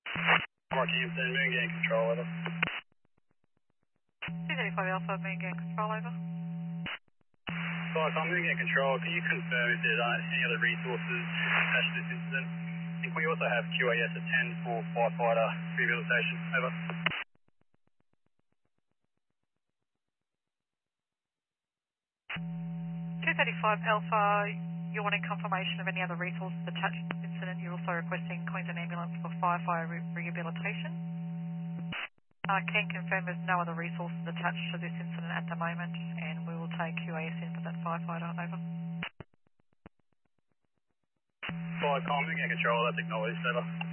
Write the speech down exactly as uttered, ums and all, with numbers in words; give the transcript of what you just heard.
Mark Hampton, Moon Gang Control, over. two thirty-five Alpha, Moon Gang Control, over. Sorry, I'm Moon Gang Control. Can you confirm if there's uh, any other resources attached to this incident? I think we also have Q A S at ten for firefighter rehabilitation, over. two thirty-five Alpha, you're wanting confirmation of any other resources attached to this incident. You're also requesting Queensland Ambulance for firefighter re rehabilitation. I can confirm there's no other resources attached to this incident at the moment, and we will take Q A S in for that firefighter, over. Sorry, Moon Gang Control, that's acknowledged, over.